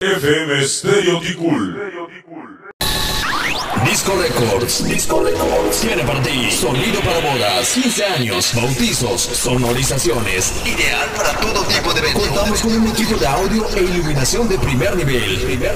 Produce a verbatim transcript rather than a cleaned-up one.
F M Stereo Ticul. Disco Records, Disco Records tiene para ti sonido para bodas, quince años, bautizos, sonorizaciones, ideal para todo tipo de eventos. Contamos con un equipo de audio e iluminación de primer nivel. Primer